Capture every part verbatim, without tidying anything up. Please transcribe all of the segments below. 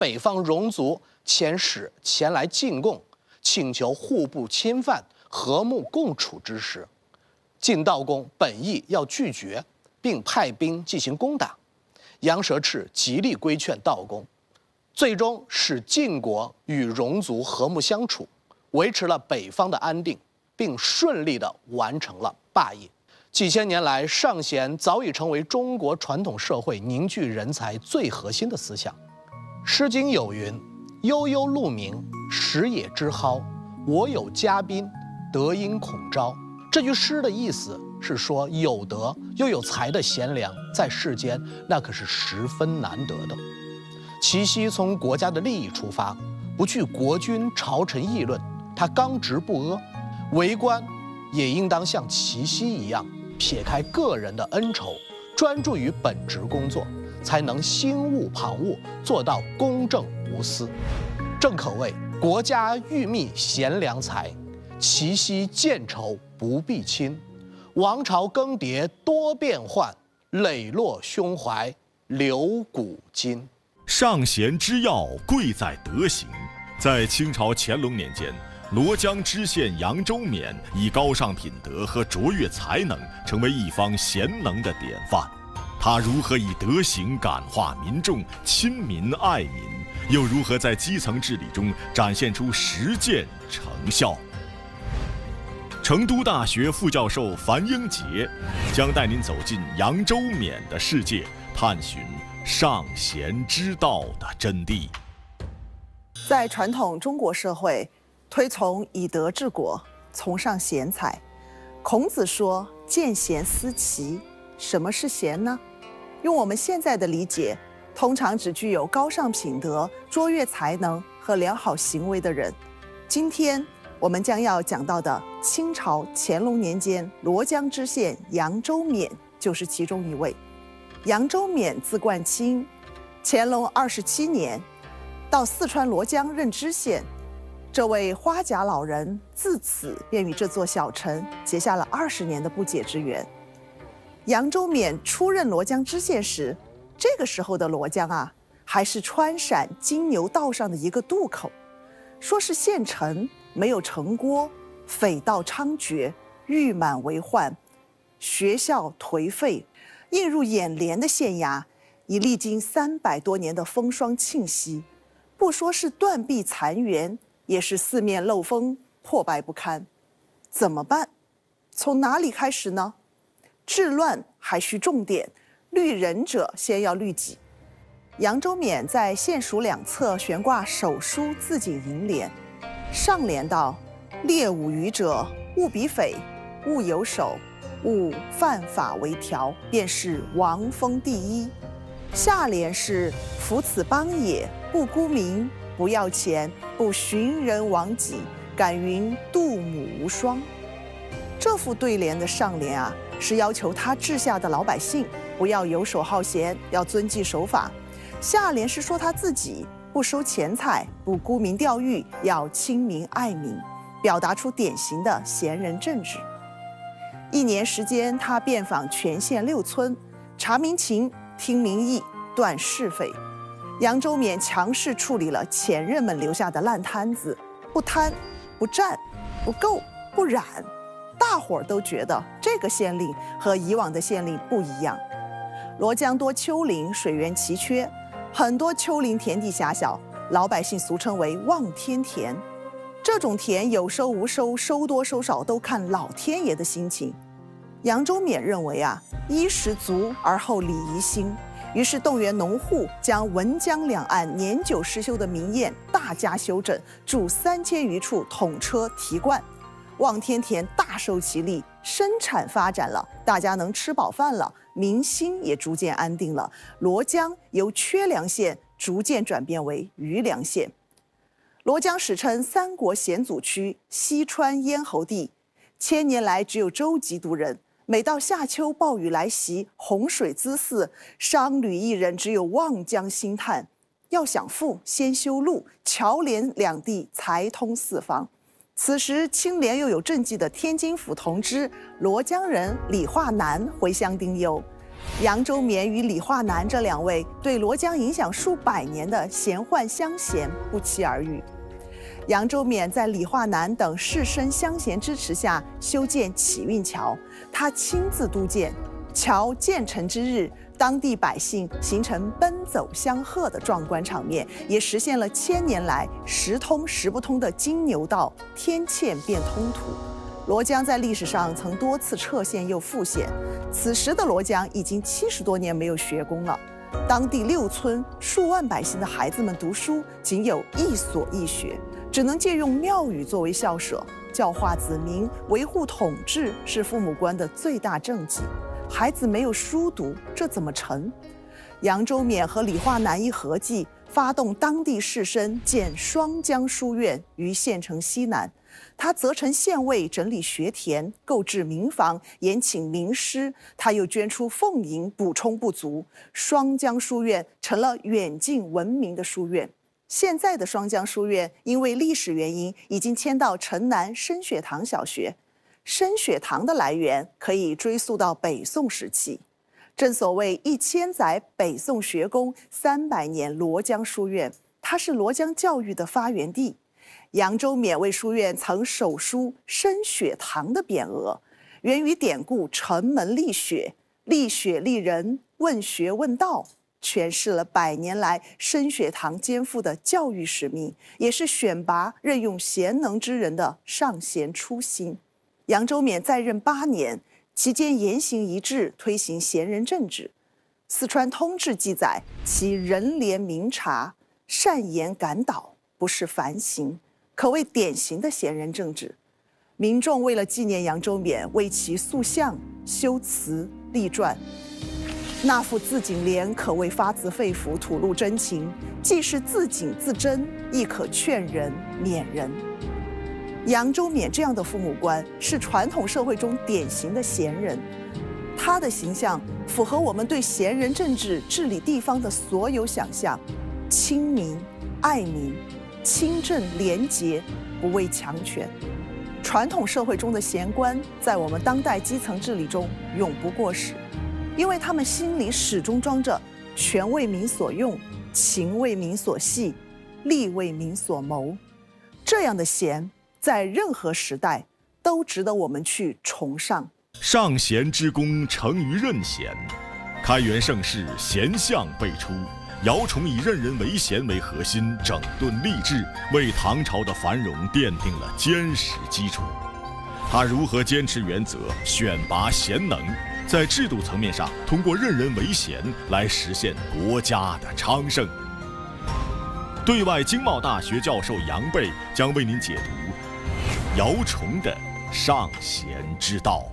北方戎族遣使前来进贡，请求互不侵犯、和睦共处之时，晋悼公本意要拒绝，并派兵进行攻打。杨蛇赤极力规劝悼公，最终使晋国与戎族和睦相处，维持了北方的安定，并顺利地完成了霸业。几千年来，尚贤早已成为中国传统社会凝聚人才最核心的思想。《诗经》有云：“悠悠鹿鸣，食野之蒿。我有嘉宾，德音孔昭。”这句诗的意思是说，有德又有才的贤良，在世间那可是十分难得的。齐奚从国家的利益出发，不惧国君朝臣议论，他刚直不阿。为官也应当像齐奚一样，撇开个人的恩仇，专注于本职工作，才能心无旁骛，做到公正无私。正可谓国家欲觅贤良才，齐奚见愁不必亲。王朝更迭多变幻，磊落胸怀留古今。 尚贤之要贵在德行。在清朝乾隆年间，罗江知县杨周冕以高尚品德和卓越才能，成为一方贤能的典范。他如何以德行感化民众、亲民爱民，又如何在基层治理中展现出实践成效？成都大学副教授樊英杰将带您走进杨周冕的世界，探寻尚贤之道的真谛。 在传统中国社会，推崇以德治国，崇尚贤才。孔子说：“见贤思齐。”什么是贤呢？用我们现在的理解，通常只具有高尚品德、卓越才能和良好行为的人。今天我们将要讲到的清朝乾隆年间罗江知县杨周冕就是其中一位。杨周冕字冠卿，乾隆二十七年到四川罗江任知县。这位花甲老人自此便与这座小城结下了二十年的不解之缘。杨周冕出任罗江知县时，这个时候的罗江啊，还是川陕金牛道上的一个渡口，说是县城没有城郭，匪盗猖獗，狱满为患，学校颓废，映入眼帘的县衙已历经三百多年的风霜侵袭，不说是断壁残垣，也是四面漏风，破败不堪。怎么办？从哪里开始呢？治乱还需重点，虑人者先要虑己。杨周冕在县署两侧悬挂手书自警楹联，上联道：“猎五鱼者，勿比匪，勿有手，勿犯法为条，便是王风第一。”下联是：“夫此邦也，不沽名，不要钱，不寻人亡己，敢云杜母无双。”这副对联的上联啊，是要求他治下的老百姓不要游手好闲，要遵纪守法；下联是说他自己不收钱财，不沽名钓誉，要亲民爱民，表达出典型的贤人政治。一年时间，他遍访全县六村，查民情，听民意，断是非。杨周冕强势处理了前任们留下的烂摊子，不贪，不占，不购，不染。大伙儿都觉得这个县令和以往的县令不一样。罗江多丘陵，水源奇缺，很多丘陵田地狭小，老百姓俗称为望天田。这种田有收无收，收多收少都看老天爷的心情。杨周冕认为啊，衣食足而后礼仪兴，于是动员农户将汶江两岸年久失修的民堰大加修整，筑三千余处统车提灌。望天田大受其利，生产发展了，大家能吃饱饭了，民心也逐渐安定了。罗江由缺粮县逐渐转变为余粮县。罗江史称三国险阻区，西川咽喉地，千年来只有舟楫独人。每到夏秋暴雨来袭，洪水滋肆，商旅一人只有望江兴叹。要想富，先修路，侨联两地才通四方。此时清廉又有政绩的天津府同知罗江人李化南回乡丁忧， 扬州冕与李化南这两位对罗江影响数百年的贤宦乡贤不期而遇。扬州冕在李化南等士绅乡贤支持下修建启运桥，他亲自督建。桥建成之日，当地百姓形成奔走相贺的壮观场面，也实现了千年来时通时不通的金牛道天堑变通途。罗江在历史上曾多次撤县又复县，此时的罗江已经七十多年没有学宫了。当地六村数万百姓的孩子们读书仅有一所一学，只能借用庙宇作为校舍，教化子民、维护统治是父母官的最大政绩。孩子没有书读，这怎么成？扬州冕和李化南一合计，发动当地士绅建双江书院于县城西南。他责成县尉整理学田，购置民房，延请名师。他又捐出俸银补充不足，双江书院成了远近闻名的书院。现在的双江书院因为历史原因，已经迁到城南升学堂小学。升学堂的来源可以追溯到北宋时期。正所谓一千载北宋学宫，三百年罗江书院，它是罗江教育的发源地。扬州冕为书院曾手书升学堂的匾额，源于典故城门立雪，立雪立人，问学问道，诠释了百年来升学堂肩负的教育使命，也是选拔任用贤能之人的上贤初心。扬州冕在任八年，期间言行一致，推行贤人政治。四川通志记载，其人廉明察，善言感导，不是凡行，可谓典型的贤人政治。民众为了纪念扬州冕，为其塑像、修祠、立传。那副自警联可谓发自肺腑，吐露真情，既是自警自珍，亦可劝人勉人。扬州冕这样的父母官是传统社会中典型的贤人，他的形象符合我们对贤人政治治理地方的所有想象：亲民、爱民、清正廉洁，不畏强权。传统社会中的贤官，在我们当代基层治理中永不过时，因为他们心里始终装着权为民所用，情为民所系，利为民所谋。这样的贤，在任何时代都值得我们去崇尚。 上贤之功成于任贤，开元盛世贤相辈出。姚崇以任人唯贤为核心，整顿吏治，为唐朝的繁荣奠定了坚实基础。他如何坚持原则，选拔贤能，在制度层面上通过任人唯贤来实现国家的昌盛。对外经贸大学教授杨贝将为您解读姚崇的上贤之道。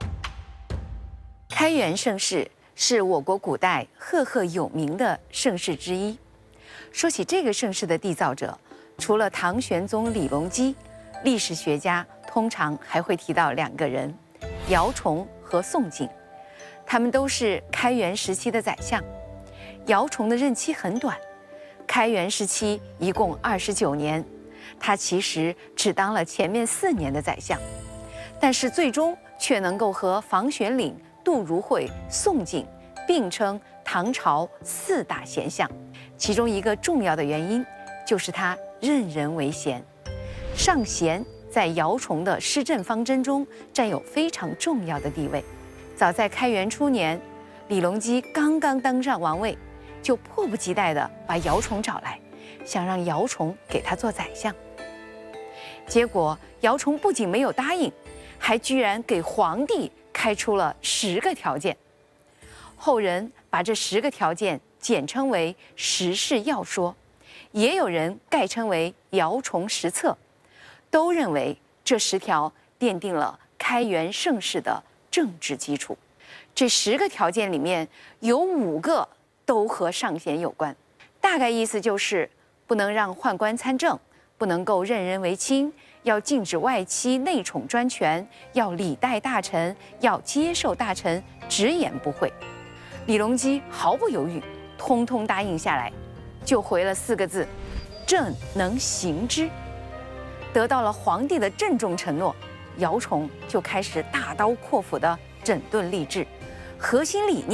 开元盛世是我国古代赫赫有名的盛世之一。说起这个盛世的缔造者，除了唐玄宗李隆基，历史学家通常还会提到两个人：姚崇和宋璟。他们都是开元时期的宰相。姚崇的任期很短，开元时期一共二十九年，他其实只当了前面四年的宰相，但是最终却能够和房玄龄、杜如晦、宋璟并称唐朝四大贤相。其中一个重要的原因就是他任人唯贤。上贤在姚崇的施政方针中占有非常重要的地位。早在开元初年，李隆基刚刚登上王位，就迫不及待地把姚崇找来，想让姚崇给他做宰相。结果姚崇不仅没有答应，还居然给皇帝开出了十个条件。后人把这十个条件简称为十事要说，也有人概称为姚崇十策，都认为这十条奠定了开元盛世的政治基础。这十个条件里面有五个都和上贤有关，大概意思就是不能让宦官参政，不能够任人唯亲，要禁止外戚内宠专权，要礼待大臣，要接受大臣，直言不讳。李隆基毫不犹豫，通通答应下来，就回了四个字：朕能行之。得到了皇帝的郑重承诺，姚崇就开始大刀阔斧地整顿吏治，核心理念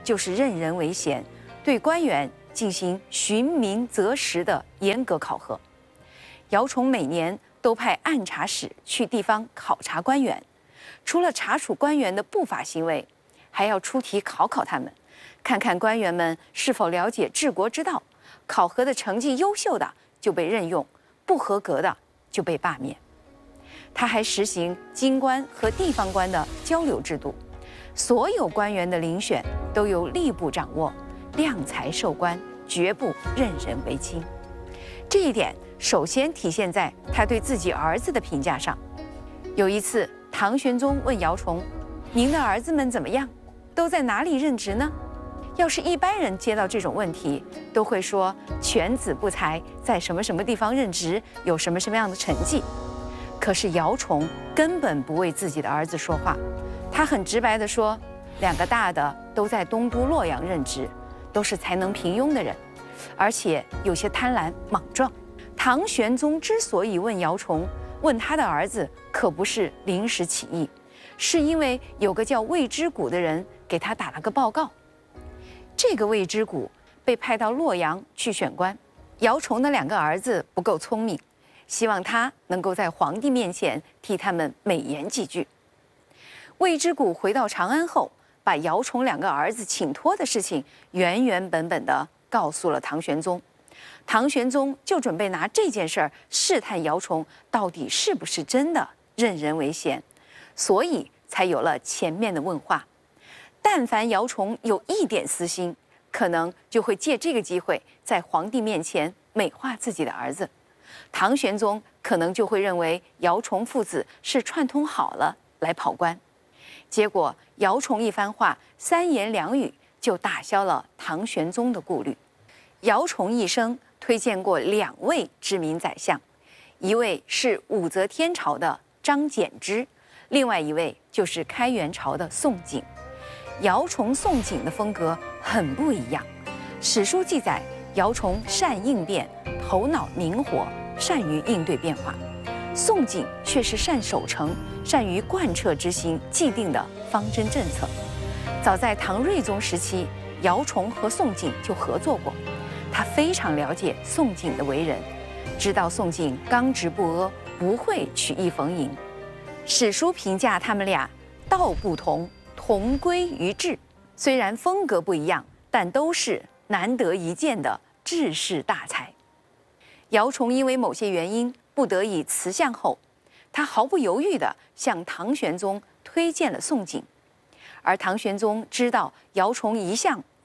就是任人唯贤，对官员进行寻名择实的严格考核。姚崇每年都派按察使去地方考察官员，除了查处官员的不法行为，还要出题考考他们，看看官员们是否了解治国之道。考核的成绩优秀的就被任用，不合格的就被罢免。他还实行京官和地方官的交流制度，所有官员的遴选都由吏部掌握，量才授官，绝不任人唯亲。这一点首先体现在他对自己儿子的评价上。有一次，唐玄宗问姚崇：“您的儿子们怎么样？都在哪里任职呢？”要是一般人接到这种问题，都会说犬子不才，在什么什么地方任职，有什么什么样的成绩。可是姚崇根本不为自己的儿子说话，他很直白地说，两个大的都在东都洛阳任职，都是才能平庸的人，而且有些贪婪莽撞。唐玄宗之所以问姚崇，问他的儿子，可不是临时起意，是因为有个叫魏之谷的人给他打了个报告。这个魏之谷被派到洛阳去选官，姚崇的两个儿子不够聪明，希望他能够在皇帝面前替他们美言几句。魏之谷回到长安后，把姚崇两个儿子请托的事情原原本本地告诉了唐玄宗。唐玄宗就准备拿这件事儿试探姚崇到底是不是真的任人唯贤，所以才有了前面的问话。但凡姚崇有一点私心，可能就会借这个机会在皇帝面前美化自己的儿子。唐玄宗可能就会认为姚崇父子是串通好了来跑官。结果姚崇一番话，三言两语就打消了唐玄宗的顾虑。姚崇一生推荐过两位知名宰相，一位是武则天朝的张柬之，另外一位就是开元朝的宋璟。姚崇、宋璟的风格很不一样。史书记载，姚崇善应变，头脑灵活，善于应对变化；宋璟却是善守成，善于贯彻执行既定的方针政策。早在唐睿宗时期，姚崇和宋璟就合作过。他非常了解宋璟的为人，知道宋璟刚直不阿，不会曲意逢迎。史书评价他们俩道不同，同归于治。虽然风格不一样，但都是难得一见的治世大才。姚崇因为某些原因不得已辞相后，他毫不犹豫地向唐玄宗推荐了宋璟。而唐玄宗知道姚崇一向